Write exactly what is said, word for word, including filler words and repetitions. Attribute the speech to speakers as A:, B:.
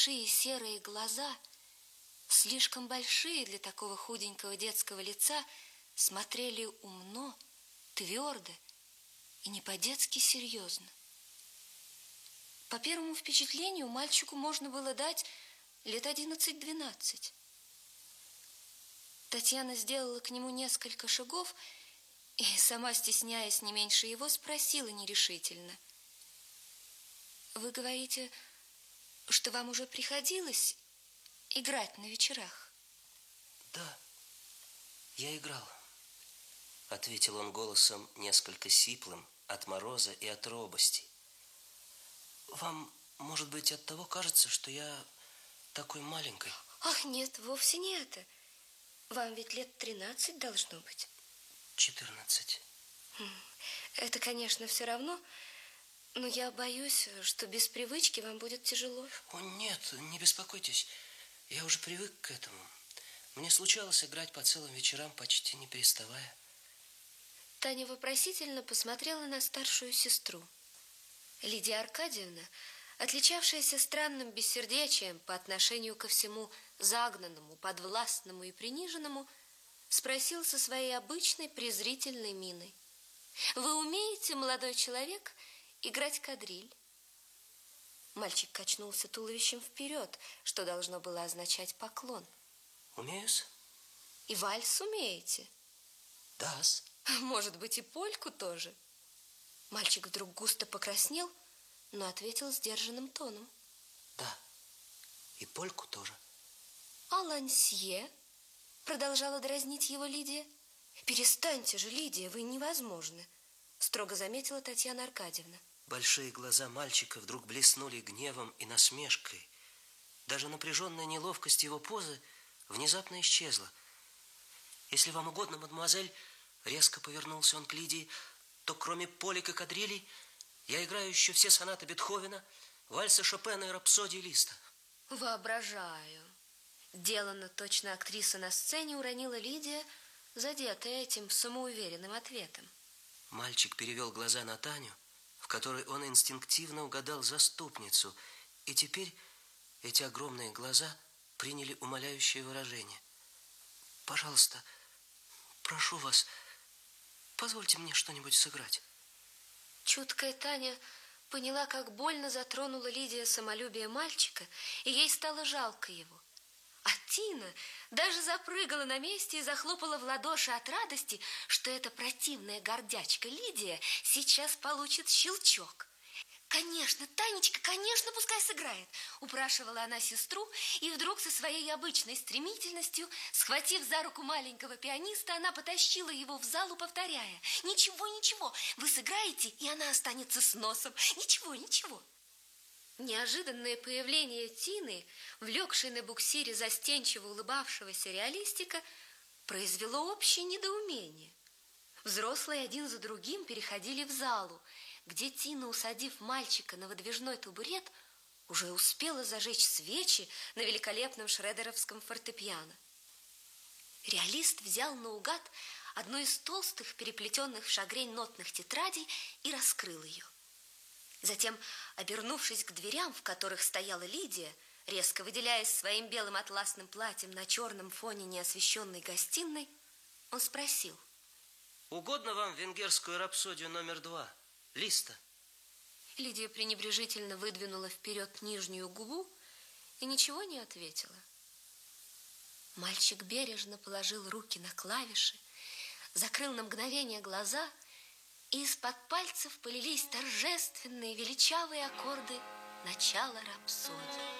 A: большие серые глаза, слишком большие для такого худенького детского лица, смотрели умно, твердо и не по-детски серьезно. По первому впечатлению мальчику можно было дать лет одиннадцать-двенадцать. Татьяна сделала к нему несколько шагов и, сама стесняясь не меньше его, спросила нерешительно: «Вы говорите, что вам уже приходилось играть на вечерах?»
B: «Да, я играл», — ответил он голосом несколько сиплым от мороза и от робости. «Вам, может быть, от того кажется, что я такой маленькой?»
A: «Ах, нет, вовсе не это. Вам ведь лет тринадцать должно быть».
B: «Четырнадцать».
A: «Это, конечно, все равно, но я боюсь, что без привычки вам будет тяжело».
B: «О, нет, не беспокойтесь, я уже привык к этому. Мне случалось играть по целым вечерам, почти не переставая».
A: Таня вопросительно посмотрела на старшую сестру. Лидия Аркадьевна, отличавшаяся странным бессердечием по отношению ко всему загнанному, подвластному и приниженному, спросил со своей обычной презрительной миной: «Вы умеете, молодой человек, играть кадриль?» Мальчик качнулся туловищем вперед, что должно было означать поклон.
B: «Умею-с».
A: «И вальс умеете?»
B: «Да-с».
A: «Может быть, и польку тоже?» Мальчик вдруг густо покраснел, но ответил сдержанным тоном:
B: «Да, и польку тоже».
A: «А лансье?» — продолжала дразнить его Лидия. «Перестаньте же, Лидия, вы невозможны», — строго заметила Татьяна Аркадьевна.
B: Большие глаза мальчика вдруг блеснули гневом и насмешкой. Даже напряженная неловкость его позы внезапно исчезла. «Если вам угодно, мадемуазель», — резко повернулся он к Лидии, «то кроме полек и кадрилей я играю еще все сонаты Бетховена, вальсы Шопена и рапсодии Листа».
A: «Воображаю». Делано точно актриса на сцене уронила Лидия, задетая этим самоуверенным ответом.
B: Мальчик перевел глаза на Таню, в которой он инстинктивно угадал заступницу, и теперь эти огромные глаза приняли умоляющее выражение. «Пожалуйста, прошу вас, позвольте мне что-нибудь сыграть».
A: Чуткая Таня поняла, как больно затронула Лидия самолюбие мальчика, и ей стало жалко его. А Тина даже запрыгала на месте и захлопала в ладоши от радости, что эта противная гордячка Лидия сейчас получит щелчок. «Конечно, Танечка, конечно, пускай сыграет!» — упрашивала она сестру, и вдруг со своей обычной стремительностью, схватив за руку маленького пианиста, она потащила его в залу, повторяя: «Ничего, ничего, вы сыграете, и она останется с носом. Ничего, ничего». Неожиданное появление Тины, влекшей на буксире застенчиво улыбавшегося реалистика, произвело общее недоумение. Взрослые один за другим переходили в залу, где Тина, усадив мальчика на выдвижной табурет, уже успела зажечь свечи на великолепном шредеровском фортепиано. Реалист взял наугад одну из толстых, переплетенных в шагрень нотных тетрадей и раскрыл ее. Затем, обернувшись к дверям, в которых стояла Лидия, резко выделяясь своим белым атласным платьем на черном фоне неосвещенной гостиной, он спросил:
B: «Угодно вам венгерскую рапсодию номер два, Листа?»
A: Лидия пренебрежительно выдвинула вперед нижнюю губу и ничего не ответила. Мальчик бережно положил руки на клавиши, закрыл на мгновение глаза, и из-под пальцев полились торжественные величавые аккорды начала рапсодии.